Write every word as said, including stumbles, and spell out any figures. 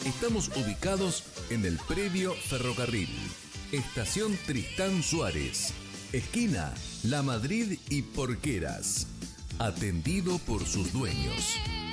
Estamos ubicados en el predio Ferrocarril, Estación Tristán Suárez, esquina La Madrid y Porqueras. Atendido por sus dueños.